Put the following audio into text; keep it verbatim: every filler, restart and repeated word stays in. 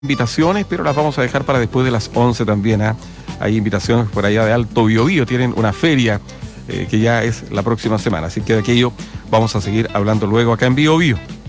invitaciones, pero las vamos a dejar para después de las once también. ¿eh? Hay invitaciones por allá de Alto Biobío, tienen una feria eh, que ya es la próxima semana, así que de aquello vamos a seguir hablando luego acá en Biobío.